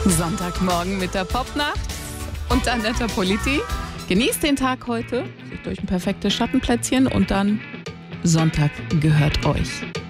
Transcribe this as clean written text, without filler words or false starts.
Sonntagmorgen mit der Popnacht und Annetta Politi. Genießt den Tag heute, sucht euch ein perfektes Schattenplätzchen und dann Sonntag gehört euch.